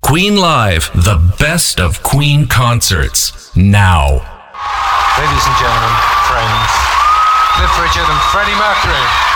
Queen Live, the best of Queen concerts, now. Ladies and gentlemen, friends, Cliff Richard and Freddie Mercury.